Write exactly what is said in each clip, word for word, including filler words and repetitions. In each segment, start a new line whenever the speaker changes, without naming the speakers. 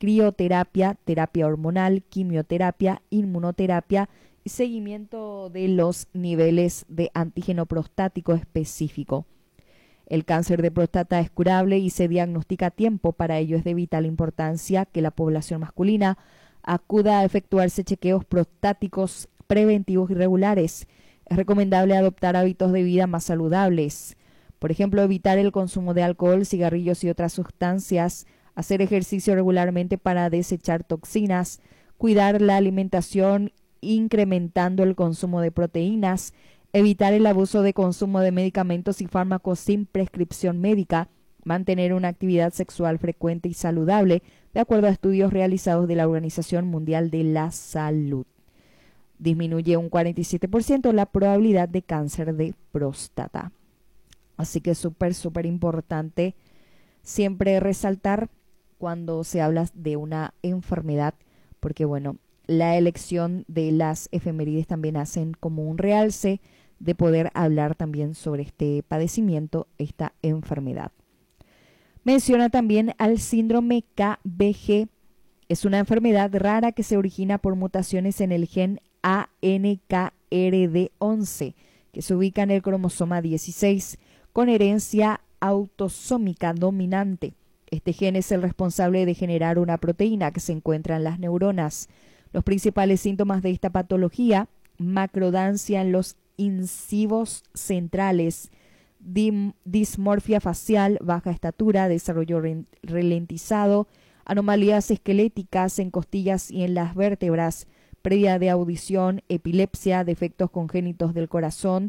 crioterapia, terapia hormonal, quimioterapia, inmunoterapia y seguimiento de los niveles de antígeno prostático específico. El cáncer de próstata es curable y se diagnostica a tiempo. Para ello es de vital importancia que la población masculina acuda a efectuarse chequeos prostáticos preventivos y regulares. Es recomendable adoptar hábitos de vida más saludables. Por ejemplo, evitar el consumo de alcohol, cigarrillos y otras sustancias, hacer ejercicio regularmente para desechar toxinas, cuidar la alimentación incrementando el consumo de proteínas, evitar el abuso de consumo de medicamentos y fármacos sin prescripción médica, mantener una actividad sexual frecuente y saludable, de acuerdo a estudios realizados de la Organización Mundial de la Salud. Disminuye un cuarenta y siete por ciento la probabilidad de cáncer de próstata. Así que es súper, súper importante siempre resaltar cuando se habla de una enfermedad, porque bueno, la elección de las efemérides también hacen como un realce de poder hablar también sobre este padecimiento, esta enfermedad. Menciona también al síndrome K B G. Es una enfermedad rara que se origina por mutaciones en el gen A N K R D once, que se ubica en el cromosoma dieciséis, con herencia autosómica dominante. Este gen es el responsable de generar una proteína que se encuentra en las neuronas. Los principales síntomas de esta patología: macrodancia en los incisivos centrales, dim, dismorfia facial, baja estatura, desarrollo ralentizado, anomalías esqueléticas en costillas y en las vértebras, pérdida de audición, epilepsia, defectos congénitos del corazón,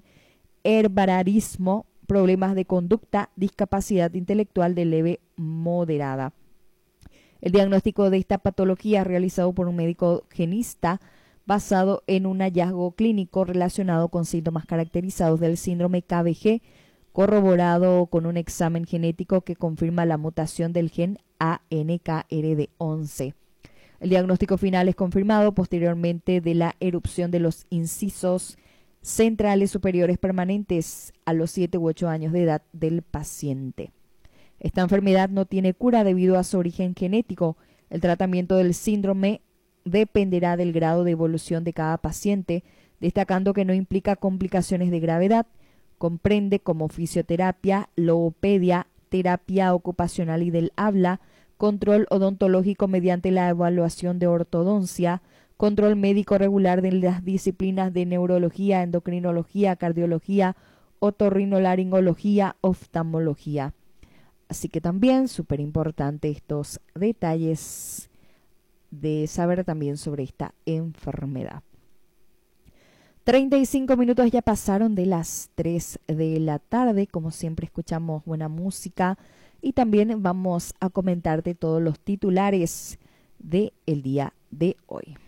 herbarismo, problemas de conducta, discapacidad intelectual de leve moderada. El diagnóstico de esta patología realizado por un médico genista basado en un hallazgo clínico relacionado con síntomas caracterizados del síndrome K B G, corroborado con un examen genético que confirma la mutación del gen A N K R D once. El diagnóstico final es confirmado posteriormente de la erupción de los incisos centrales superiores permanentes a los siete u ocho años de edad del paciente. Esta enfermedad no tiene cura debido a su origen genético. El tratamiento del síndrome dependerá del grado de evolución de cada paciente, destacando que no implica complicaciones de gravedad. Comprende como fisioterapia, logopedia, terapia ocupacional y del habla, control odontológico mediante la evaluación de ortodoncia, control médico regular de las disciplinas de neurología, endocrinología, cardiología, otorrinolaringología, oftalmología. Así que también súper importante estos detalles de saber también sobre esta enfermedad. treinta y cinco minutos ya pasaron de las tres de la tarde. Como siempre escuchamos buena música y también vamos a comentarte todos los titulares del día de hoy.